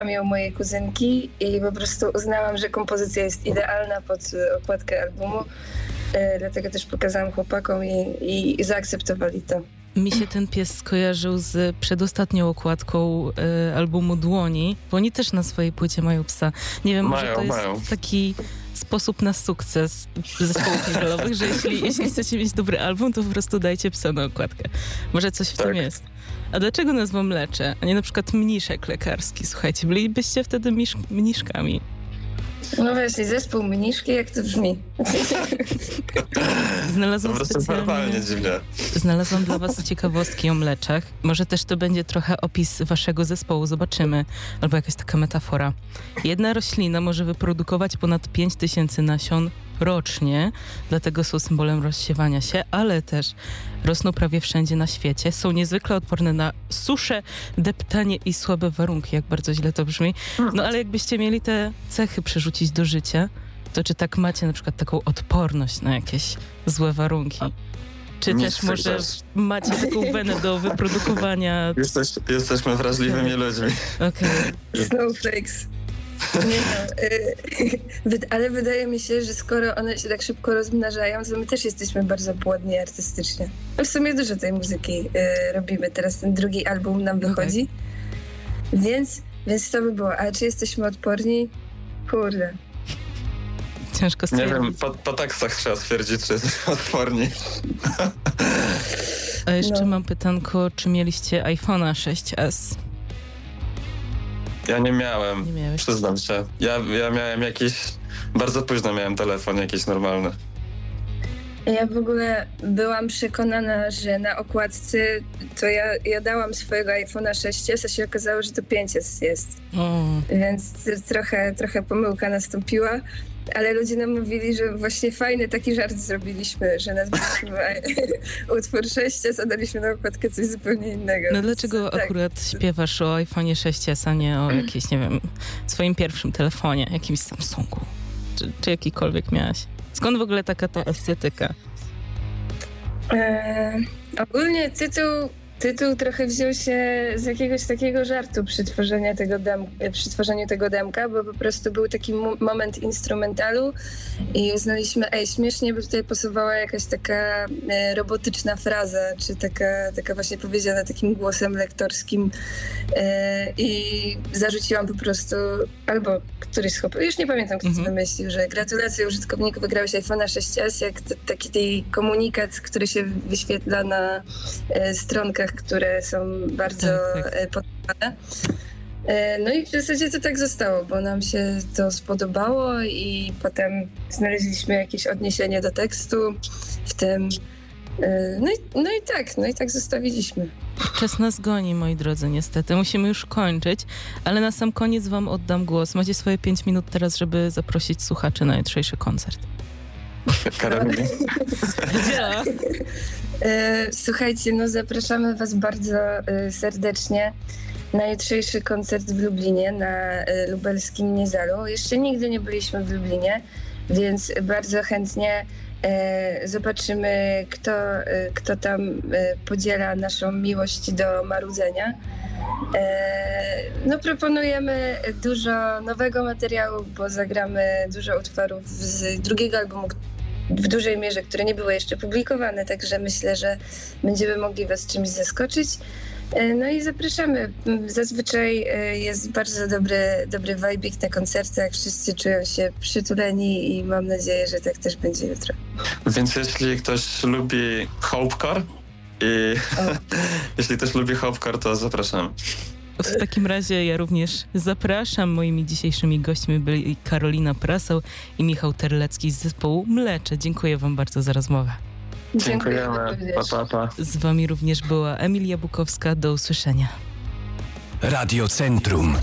ją mojej kuzynki i po prostu uznałam, że kompozycja jest idealna pod okładkę albumu. Dlatego też pokazałam chłopakom i zaakceptowali to. Mi się ten pies skojarzył z przedostatnią okładką albumu Dłoni, bo oni też na swojej płycie mają psa. Nie wiem, może to jest taki sposób na sukces zespołów niewialowych, że jeśli chcecie mieć dobry album, to po prostu dajcie psa na okładkę. Może coś w tym jest. A dlaczego nazwa Mlecze, a nie na przykład Mniszek Lekarski? Słuchajcie, bylibyście wtedy mniszkami. No właśnie, zespół Mniszki, jak to brzmi? Znalazłam dla was ciekawostki o mleczach. Może też to będzie trochę opis waszego zespołu, zobaczymy. Albo jakaś taka metafora. Jedna roślina może wyprodukować ponad 5000 nasion rocznie, dlatego są symbolem rozsiewania się, ale też rosną prawie wszędzie na świecie. Są niezwykle odporne na suszę, deptanie i słabe warunki, jak bardzo źle to brzmi. No ale jakbyście mieli te cechy przerzucić do życia, to czy tak macie na przykład taką odporność na jakieś złe warunki? Czy też może macie taką wenę do wyprodukowania... Jesteśmy wrażliwymi ludźmi. Okej. Snowflakes. Nie no, ale wydaje mi się, że skoro one się tak szybko rozmnażają, to my też jesteśmy bardzo płodni artystycznie. No w sumie dużo tej muzyki robimy. Teraz ten drugi album nam wychodzi. Więc to by było. A czy jesteśmy odporni? Kurde. Ciężko stwierdzić. Nie wiem, po tekstach trzeba stwierdzić, czy jesteśmy odporni. A jeszcze mam pytanko, czy mieliście iPhone'a 6s? Ja nie miałem, Nie miałeś? Przyznam się. Ja miałem jakiś... Bardzo późno miałem telefon jakiś normalny. Ja w ogóle byłam przekonana, że na okładce to ja dałam swojego iPhone'a 6s, a się okazało, że to 5s jest. Więc trochę pomyłka nastąpiła. Ale ludzie nam mówili, że właśnie fajny taki żart zrobiliśmy, że nazwaliśmy utwór 6s, a daliśmy na okładkę coś zupełnie innego. No dlaczego akurat śpiewasz o iPhone'ie 6s, a nie o jakimś, nie wiem, swoim pierwszym telefonie, jakimś Samsungu? Czy jakikolwiek miałaś? Skąd w ogóle taka ta estetyka? Ogólnie tytuł trochę wziął się z jakiegoś takiego żartu przy tworzeniu tego demka, bo po prostu był taki moment instrumentalu i uznaliśmy, śmiesznie by tutaj pasowała jakaś taka robotyczna fraza, czy taka właśnie powiedziana takim głosem lektorskim i zarzuciłam po prostu, albo któryś z chłopaków, już nie pamiętam kto to wymyślił, że gratulacje użytkowniku, wygrałeś iPhone'a 6s, jak taki komunikat, który się wyświetla na stronkach, które są bardzo podobne. No i w zasadzie to tak zostało, bo nam się to spodobało i potem znaleźliśmy jakieś odniesienie do tekstu w tym. No i tak zostawiliśmy. Czas nas goni, moi drodzy, niestety. Musimy już kończyć, ale na sam koniec wam oddam głos. Macie swoje 5 minut teraz, żeby zaprosić słuchaczy na jutrzejszy koncert. Karolina. Słuchajcie, zapraszamy was bardzo serdecznie na jutrzejszy koncert w Lublinie, na lubelskim Niezalu. Jeszcze nigdy nie byliśmy w Lublinie, więc bardzo chętnie zobaczymy, kto tam podziela naszą miłość do marudzenia. Proponujemy dużo nowego materiału, bo zagramy dużo utworów z drugiego albumu, w dużej mierze, które nie były jeszcze publikowane, także myślę, że będziemy mogli was czymś zaskoczyć. No i zapraszamy. Zazwyczaj jest bardzo dobry vibe na koncertach, wszyscy czują się przytuleni i mam nadzieję, że tak też będzie jutro. Więc jeśli ktoś lubi hopecore jeśli ktoś lubi hopecore, to zapraszam. W takim razie ja również zapraszam. Moimi dzisiejszymi gośćmi byli Karolina Prasał i Michał Terlecki z zespołu Mlecze. Dziękuję wam bardzo za rozmowę. Dziękujemy. Pa. Z wami również była Emilia Bukowska. Do usłyszenia. Radio Centrum.